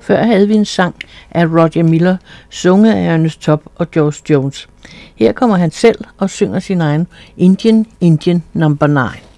Før havde vi en sang af Roger Miller, sunget af Ernest Tubb og George Jones. Her kommer han selv og synger sin egen Indian, Indian No. 9.